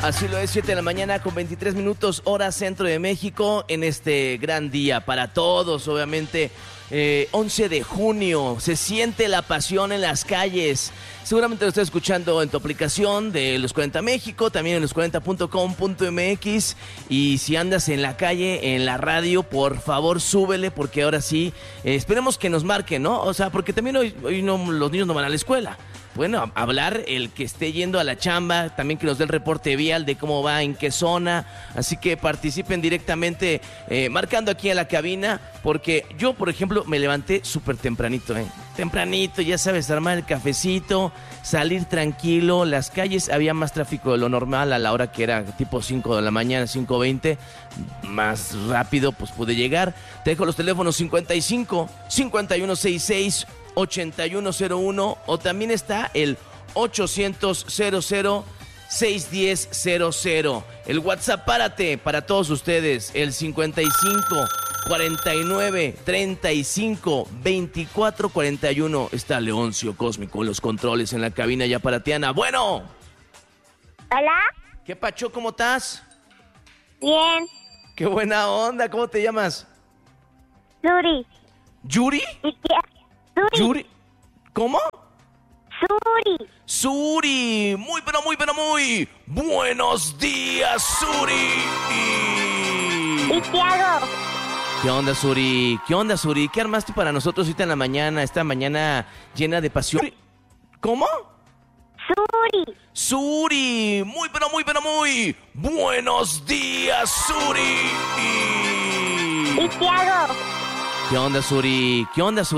Así lo es, 7 de la mañana con 23 minutos, hora centro de México, en este gran día para todos, obviamente. 11 de junio, se siente la pasión en las calles. Seguramente lo estás escuchando en tu aplicación de Los 40 México, también en los40.com.mx. Y si andas en la calle, en la radio, por favor súbele, porque ahora sí, esperemos que nos marquen, ¿no? O sea, porque también hoy no, los niños no van a la escuela. Bueno, hablar el que esté yendo a la chamba, también que nos dé el reporte vial de cómo va, en qué zona. Así que participen directamente marcando aquí en la cabina, porque yo, por ejemplo, me levanté súper tempranito, tempranito, ya sabes, armar el cafecito, salir tranquilo. Las calles, había más tráfico de lo normal a la hora que era tipo 5 de la mañana, 5:20. Más rápido, pues pude llegar. Te dejo los teléfonos 55 5166 8101, o también está el 800 00 610 00. El WhatsApp párate para todos ustedes, el 55 49 35 24 41. Está Leoncio Cósmico en los controles, en la cabina ya para Tiana. Bueno. Hola. ¿Qué pacho? ¿Cómo estás? Bien. Qué buena onda. ¿Cómo te llamas? Suri. ¿Yuri? Suri. ¿Yuri? ¿Cómo? Suri. Suri, muy buenos días, Suri. ¿Y Tiago? ¿Qué onda, Suri? ¿Qué armaste para nosotros ahorita en la mañana, esta mañana llena de pasión? ¿Cómo? Suri, muy buenos días, Suri. ¿Y Tiago? ¿Qué onda, Suri?